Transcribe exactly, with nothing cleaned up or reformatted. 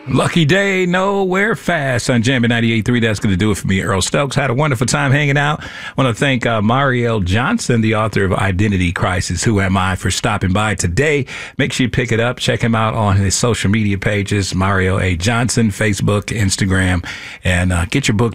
Lucky day, nowhere fast on Jammin' ninety-eight point three. That's going to do it for me, Earl Stokes. Had a wonderful time hanging out. I want to thank uh, Mariel Johnson, the author of Identity Crisis, Who Am I, for stopping by today. Make sure you pick it up. Check him out on his social media pages, Mariel A. Johnson, Facebook, Instagram, and uh, get your book